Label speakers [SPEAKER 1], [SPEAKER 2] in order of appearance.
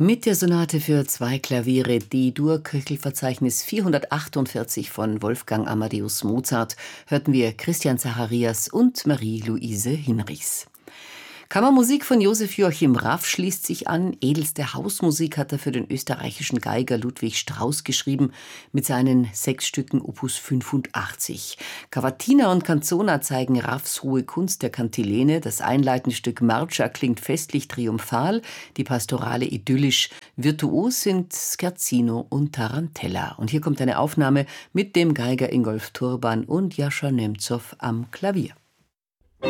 [SPEAKER 1] Mit der Sonate für zwei Klaviere D-Dur, Köchelverzeichnis 448 von Wolfgang Amadeus Mozart, hörten wir Christian Zacharias und Marie-Luise Hinrichs. Kammermusik von Josef Joachim Raff schließt sich an. Edelste Hausmusik hat er für den österreichischen Geiger Ludwig Strauss geschrieben mit seinen 6 Stücken Opus 85. Cavatina und Canzona zeigen Raffs hohe Kunst der Kantilene. Das einleitende Stück Marcia klingt festlich triumphal, die Pastorale idyllisch. Virtuos sind Scherzino und Tarantella. Und hier kommt eine Aufnahme mit dem Geiger Ingolf Turban und Jascha Nemzow am Klavier.